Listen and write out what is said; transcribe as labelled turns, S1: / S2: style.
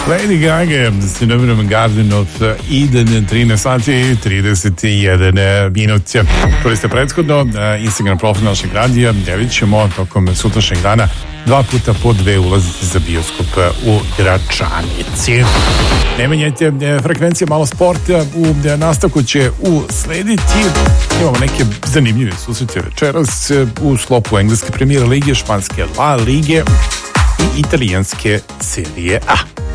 S1: Lady Gaga, Cinnamon Garden of Eden, 13 sati i 31 minut. Čuli ste prethodno Instagram profil našeg radija, gdje vidjet ćemo tokom sutrašnjeg dana 2 puta po 2 ulaziti za bioskop u Gračanici. Ne menjajte frekvencije, malo sporta u nastavku će uslediti. Imamo neke zanimljive susrete večeras u sklopu engleske premijer lige, španske La Lige i italijanske serije A.